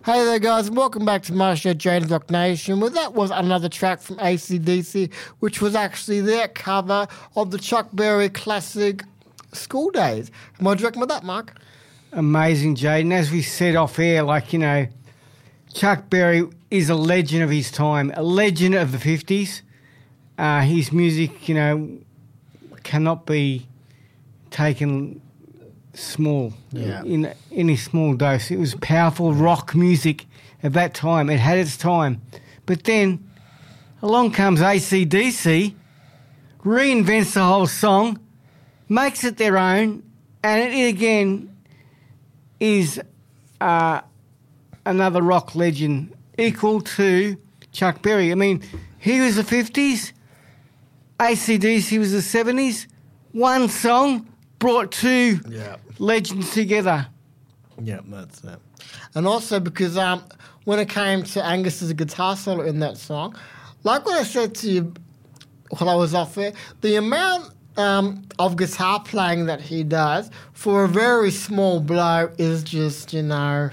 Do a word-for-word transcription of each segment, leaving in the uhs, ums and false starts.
Hey there, guys, and welcome back to my show, Jaden's Rock Nation. Well, that was another track from A C D C, which was actually their cover of the Chuck Berry classic School Days. What do you reckon about that, Mark? Amazing, Jaden. As we said off air, like, you know, Chuck Berry is a legend of his time, a legend of the fifties. Uh, his music, you know, cannot be taken small, yeah. in any small dose. It was powerful rock music at that time. It had its time. But then along comes A C D C, reinvents the whole song, makes it their own, and it again is uh, another rock legend equal to Chuck Berry. I mean, he was the fifties, A C D C was the seventies, one song brought two yeah. legends together. Yeah, that's it. And also because um, when it came to Angus's guitar solo in that song, like what I said to you while I was off there, the amount um, of guitar playing that he does for a very small blow is just, you know...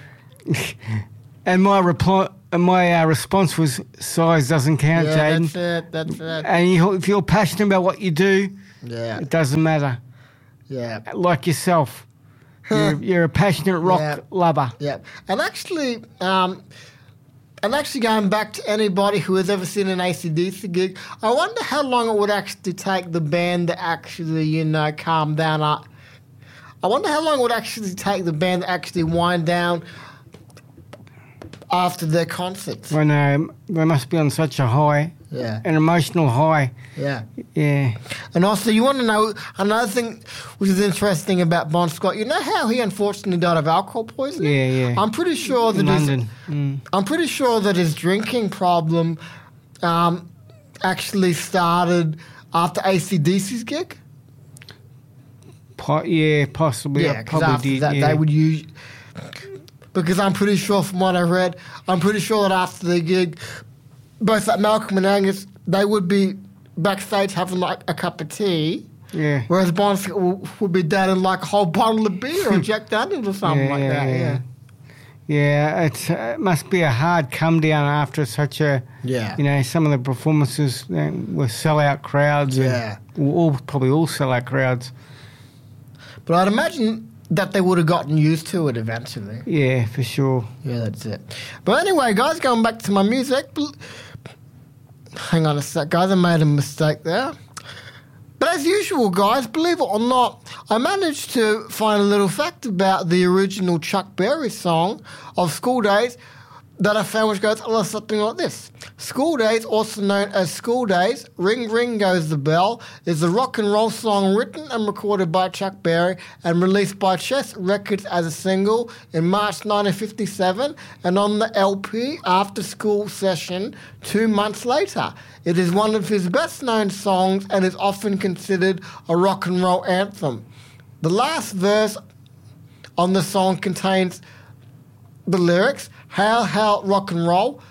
and my reply, my uh, response was, size doesn't count, yeah, Jaden. that's it, that's it. And you, if you're passionate about what you do, yeah. it doesn't matter. Yeah. Like yourself. You're, you're a passionate rock yeah. lover. Yeah. And actually, um, and actually going back to anybody who has ever seen an A C D C gig, I wonder how long it would actually take the band to actually, you know, calm down. I wonder how long it would actually take the band to actually wind down after their concerts. I know. They must be on such a high. Yeah. An emotional high. Yeah. Yeah. And also, you want to know another thing which is interesting about Bon Scott. You know how he unfortunately died of alcohol poisoning? Yeah, yeah. I'm pretty sure that In his, London. Mm. I'm pretty sure that his drinking problem um, actually started after A C D C's gig. Po- yeah, possibly. Yeah, I because probably after did. that yeah. they would use. Because I'm pretty sure from what I read, I'm pretty sure that after the gig, both like Malcolm and Angus, they would be backstage having like a cup of tea. Yeah. Whereas Bon Scott would be down in like a whole bottle of beer or Jack Daniels or something yeah, like yeah, that. Yeah, Yeah. yeah it's, uh, it must be a hard come down after such a. Yeah. You know, some of the performances uh, were sellout crowds. Yeah. And all, probably all sellout crowds. But I'd imagine that they would have gotten used to it eventually. Yeah, for sure. Yeah, that's it. But anyway, guys, going back to my music. Hang on a sec, guys. I made a mistake there. But as usual, guys, believe it or not, I managed to find a little fact about the original Chuck Berry song of School Days that I found, which goes a little something like this. School Days, also known as School Days, Ring Ring Goes the Bell, is a rock and roll song written and recorded by Chuck Berry and released by Chess Records as a single in March nineteen fifty-seven and on the L P After School Session two months later. It is one of his best-known songs and is often considered a rock and roll anthem. The last verse on the song contains the lyrics, "Hail, hail, rock and roll.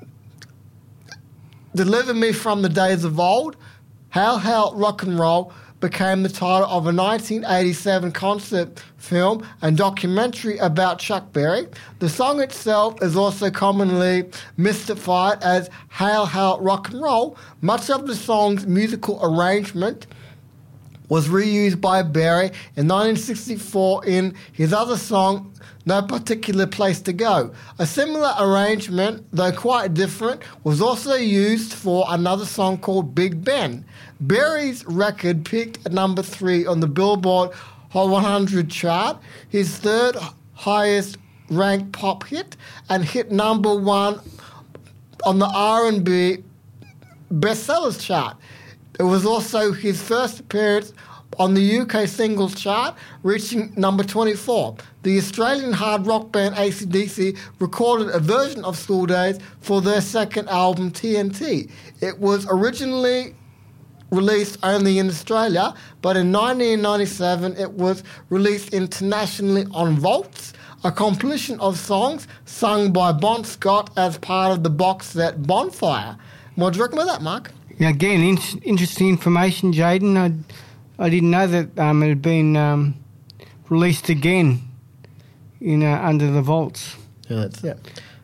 Deliver me from the days of old." Hail, hail, rock and roll became the title of a nineteen eighty-seven concert film and documentary about Chuck Berry. The song itself is also commonly mystified as Hail, hail, rock and roll. Much of the song's musical arrangement was reused by Berry in nineteen sixty-four in his other song, No Particular Place to Go. A similar arrangement, though quite different, was also used for another song called Big Ben. Berry's record peaked at number three on the Billboard Hot one hundred chart, his third highest ranked pop hit, and hit number one on the R and B bestsellers chart. It was also his first appearance on the U K singles chart, reaching number twenty-four. The Australian hard rock band A C D C recorded a version of School Days for their second album, T N T. It was originally released only in Australia, but in nineteen ninety-seven it was released internationally on Volts, a compilation of songs sung by Bon Scott as part of the box set Bonfire. What do you reckon about that, Mark? Yeah, again, in- interesting information, Jaden. I, I didn't know that um, it had been um, released again in uh, Under the Vaults. Yeah, that's it.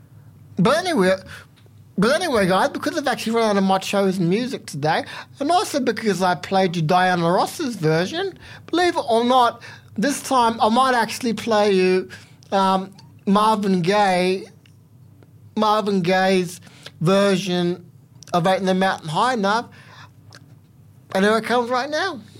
But anyway, but anyway, guys, because I've actually run out of my chosen music today, and also because I played you Diana Ross's version, believe it or not, this time I might actually play you um, Marvin Gaye, Marvin Gaye's version of Ain't No Mountain High Enough, and here it comes right now.